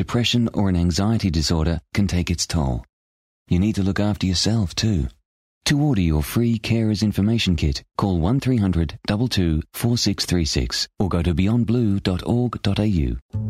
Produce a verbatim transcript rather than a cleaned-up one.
depression or an anxiety disorder can take its toll. You need to look after yourself too. To order your free Carers Information Kit, call one three hundred, two two, four six three six or go to beyond blue dot org dot a u.